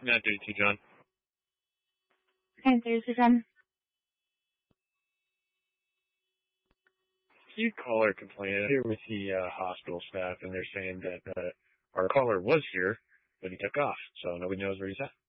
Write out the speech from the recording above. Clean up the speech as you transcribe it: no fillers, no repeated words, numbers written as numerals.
Not 32, John. 1032, John. You caller complaint here with the hospital staff, and they're saying that our caller was here, but he took off, so nobody knows where he's at.